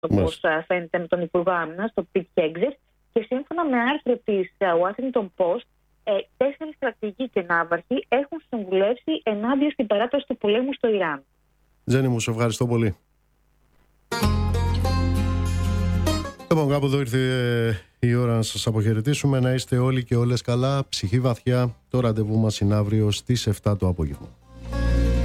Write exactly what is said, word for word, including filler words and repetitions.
όπως φαίνεται με τον Υπουργό Άμυνας, τον Pete Hegseth, και σύμφωνα με άρθρο της Washington Post, ε, τέσσερις στρατηγοί και ναύαρχοι έχουν συμβουλεύσει ενάντια στην παράταση του πολέμου στο Ιράν. Τζέννη μου, σε ευχαριστώ πολύ. Λοιπόν, κάπου εδώ ήρθε η ώρα να σας αποχαιρετήσουμε. Να είστε όλοι και όλες καλά, ψυχή βαθιά. Το ραντεβού μας είναι αύριο στις εφτά το απόγευμα.